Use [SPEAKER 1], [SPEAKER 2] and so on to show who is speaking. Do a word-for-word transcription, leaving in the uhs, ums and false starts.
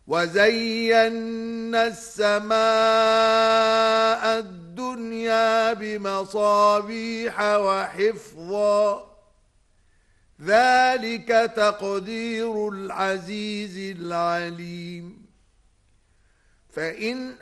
[SPEAKER 1] وزينا السماء الدنيا بمصابيح وحفظا ذلك تقدير العزيز العليم فإن